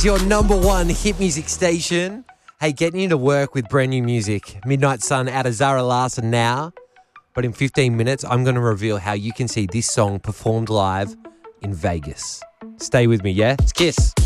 is your number one hit music station. Hey, getting you to work with brand new music. Midnight Sun out of Zara Larsson now. But in 15 minutes, I'm going to reveal how you can see this song performed live in Vegas. Stay with me, yeah? It's Kiss.